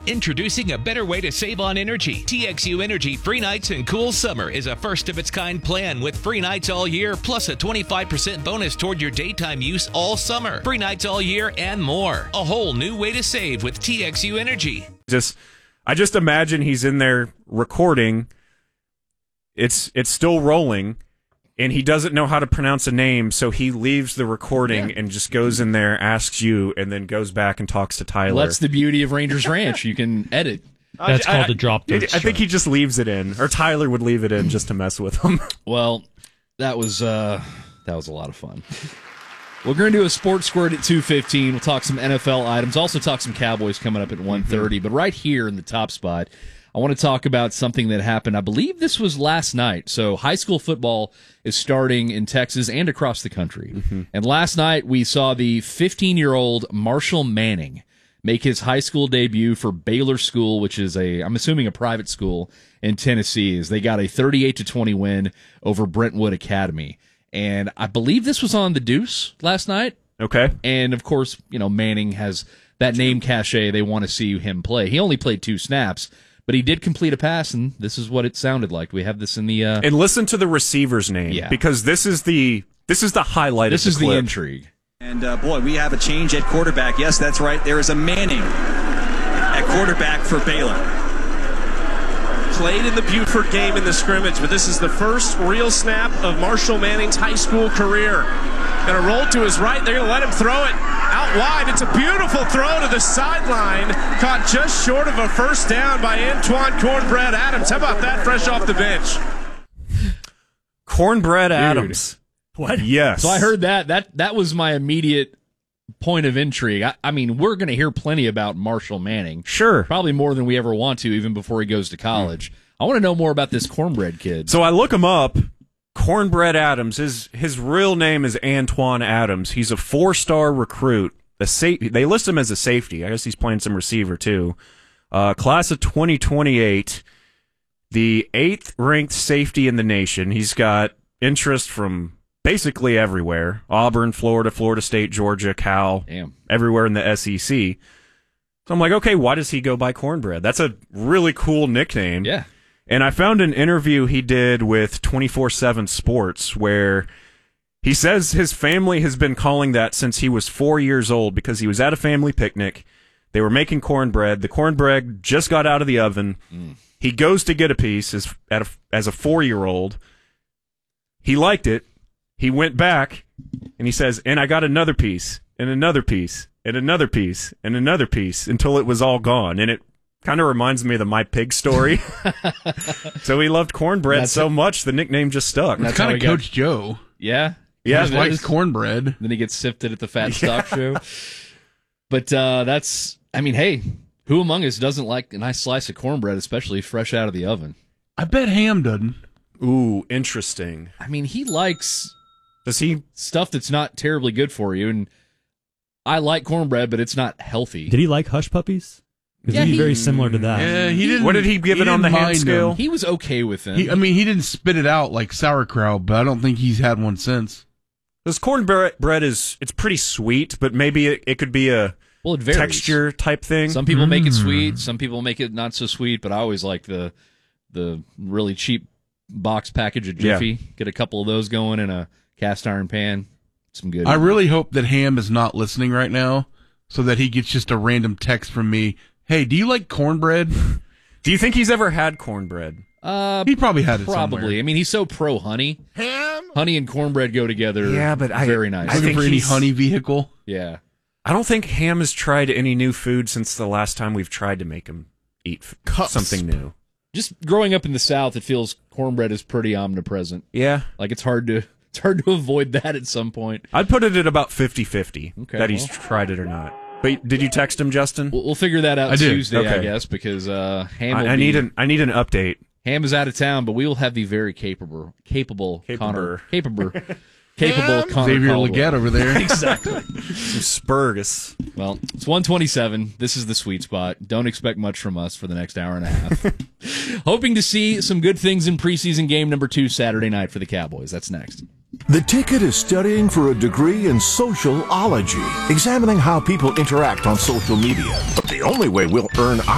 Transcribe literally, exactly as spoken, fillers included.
Introducing a better way to save on energy. T X U Energy Free Nights and Cool Summer is a first-of-its-kind plan with free nights all year, plus a twenty-five percent bonus toward your daytime use all summer. Free nights all year and more. A whole new way to save with T X U Energy. Just, I just imagine he's in there recording. It's it's still rolling, and he doesn't know how to pronounce a name, so he leaves the recording yeah. and just goes in there, asks you, and then goes back and talks to Tyler. Well, that's the beauty of Rangers Ranch. You can edit. That's I, called I, a drop third I, I think he just leaves it in, or Tyler would leave it in just to mess with him. Well, that was uh, that was a lot of fun. We're going to do a sports squirt at two fifteen. We'll talk some N F L items. Also talk some Cowboys coming up at one thirty. Mm-hmm. But right here in the top spot, I want to talk about something that happened. I believe this was last night. So high school football is starting in Texas and across the country. Mm-hmm. And last night we saw the fifteen-year-old Marshall Manning make his high school debut for Baylor School, which is a, I'm assuming a private school in Tennessee, as they got a thirty-eight to twenty win over Brentwood Academy. And I believe this was on the Deuce last night. Okay. And of course, you know, Manning has that name cachet. They want to see him play. He only played two snaps, but he did complete a pass, and this is what it sounded like. We have this in the uh, and listen to the receiver's name, yeah. because this is the this is the highlight. This of the is clip. the intrigue. And uh, boy, we have a change at quarterback. Yes, that's right. There is a Manning at quarterback for Baylor. Played in the Buford game in the scrimmage, but this is the first real snap of Marshall Manning's high school career. Going to roll to his right. They're going to let him throw it out wide. It's a beautiful throw to the sideline. Caught just short of a first down by Antoine Cornbread Adams. How about that fresh off the bench? Cornbread Dude. Adams. What? Yes. So I heard that. That that was my immediate point of intrigue. I, I mean, we're going to hear plenty about Marshall Manning. Sure. Probably more than we ever want to, even before he goes to college. Mm. I want to know more about this Cornbread kid. So I look him up. Cornbread Adams. His his real name is Antoine Adams. He's a four-star recruit. The sa- They list him as a safety. I guess he's playing some receiver, too. Uh, class of twenty twenty-eight. The eighth-ranked safety in the nation. He's got interest from basically everywhere. Auburn, Florida, Florida State, Georgia, Cal. Damn. Everywhere in the S E C. So I'm like, okay, why does he go by Cornbread? That's a really cool nickname. Yeah. And I found an interview he did with twenty-four seven Sports where he says his family has been calling that since he was four years old because he was at a family picnic. They were making cornbread. The cornbread just got out of the oven. Mm. He goes to get a piece as, at a, as a four-year-old. He liked it. He went back, and he says, and I got another piece, and another piece, and another piece, and another piece, until it was all gone. And it kind of reminds me of the My Pig story. So he loved cornbread that's so it. much, the nickname just stuck. That's kind of Coach got... Joe. Yeah. Yeah. He likes cornbread. Then he gets sifted at the Fat yeah. Stock Show. But uh, that's, I mean, hey, who among us doesn't like a nice slice of cornbread, especially fresh out of the oven? I bet Ham doesn't. Ooh, interesting. I mean, he likes... Does he stuff that's not terribly good for you? And I like cornbread, but it's not healthy. Did he like Hush Puppies? Because Yeah, he'd be he- very similar to that. Yeah, he didn't. What did he give he it on the didn't hand mind scale? them. He was okay with them. He, I mean, he didn't spit it out like sauerkraut, but I don't think he's had one since. This cornbread bread is it's pretty sweet, but maybe it, it could be a well, it varies. texture type thing. Some people make it Mm. sweet. Some people make it not so sweet. But I always like the the really cheap box package of Jiffy. Yeah. Get a couple of those going in a cast iron pan. Some good. I really hope that Ham is not listening right now, so that he gets just a random text from me. Hey, do you like cornbread? Do you think he's ever had cornbread? Uh, He probably had it probably. somewhere. I mean, he's so pro honey. Ham, honey, and cornbread go together. Yeah, but I- very nice. I Looking think for any he's- honey vehicle? yeah. I don't think Ham has tried any new food since the last time we've tried to make him eat f- Cups. something new. Just growing up in the South, it feels cornbread is pretty omnipresent. Yeah. Like it's hard to it's hard to avoid that at some point. I'd put it at about fifty-fifty Okay, that he's well. tried it or not. But did you text him, Justin? We'll, we'll figure that out I did. Tuesday, I Okay. guess, because uh, Ham. Will I, I be, need an I need an update. Ham is out of town, but we will have the very capable, capable Connor, Capable. capable, capable Connor Xavier Caldwell. Leggett over there. Exactly. Some Spurgus. Well, it's one twenty-seven. This is the sweet spot. Don't expect much from us for the next hour and a half. Hoping to see some good things in preseason game number two Saturday night for the Cowboys. That's next. The Ticket is studying for a degree in sociology, examining how people interact on social media. But the only way we'll earn